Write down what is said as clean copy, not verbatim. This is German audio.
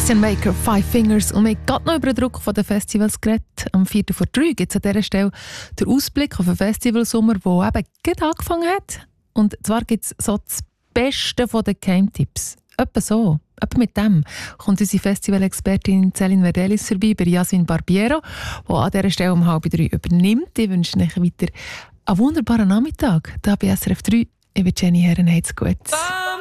Sebastian Baker, Five Fingers. Und wir haben gerade noch über den Druck der Festivals geredet. Am 4:03 gibt es an dieser Stelle den Ausblick auf den Festivalsommer, der eben gerade angefangen hat. Und zwar gibt es so das Beste von den Geheimtipps. Etwa so. Etwa mit dem kommt unsere Festival-Expertin Céline Verdelis vorbei bei Yasin Barbiero, die an dieser Stelle um 2:30 übernimmt. Ich wünsche euch weiter einen wunderbaren Nachmittag. Hier bei SRF 3. Ich bin Jenny Herren. Habt's gut.